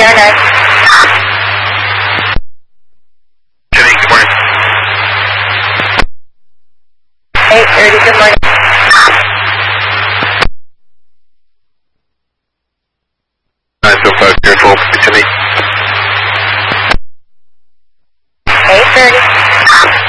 9. Jenny, good morning. 8:30, good morning. 905, careful, Jenny.